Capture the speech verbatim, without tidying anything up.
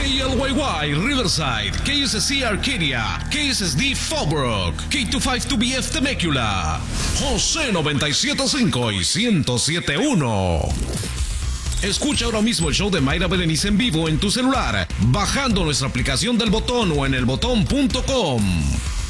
L Y Y Riverside, K S C Arcadia, K S S D Fallbrook, K veinticinco dos B F Temecula, José noventa y siete punto cinco y ciento siete punto uno. Escucha ahora mismo el show de Mayra Berenice en vivo en tu celular, bajando nuestra aplicación del Botón o en el botón punto com.